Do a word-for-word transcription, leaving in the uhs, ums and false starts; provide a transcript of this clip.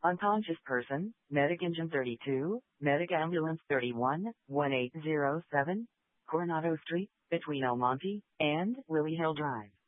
Unconscious person, Medic Engine thirty-two, Medic Ambulance thirty-one, eighteen oh seven, Coronado Street, between El Monte and Lily Hill Drive.